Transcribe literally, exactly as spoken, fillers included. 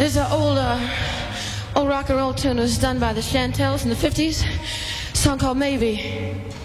There's an old, uh, old rock and roll tune that was done by the Chantels in the fifties. A song called Maybe.